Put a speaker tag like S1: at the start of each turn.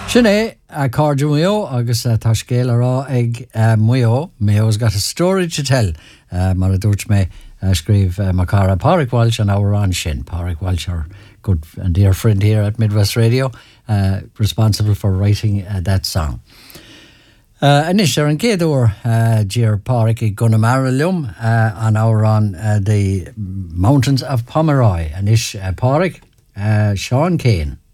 S1: Sinné a cardú muo agus tá scéile rá ag muo. Mayo's got a story to tell. Mar a dúirt mé scríb Macara Pádraig Walsh an hour on sin. Pádraig Walsh, our good and dear friend here at Midwest Radio, responsible for writing that song. Anis ar an céadúir Dear Pádraig I Gunamara Liom an hour on the mountains of Pomeroy. Anis Pádraig, Sean Kane.